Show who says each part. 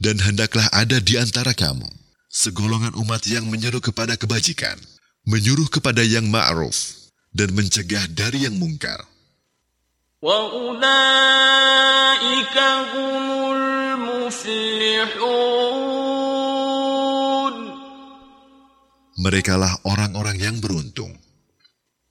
Speaker 1: Dan hendaklah ada di antara kamu segolongan umat yang menyeru kepada kebajikan, menyuruh kepada yang ma'ruf, dan mencegah dari yang mungkar.
Speaker 2: وَأُولَئِكَ هُمُ الْمُفْلِحُونَ.
Speaker 1: Merekalah orang-orang yang beruntung.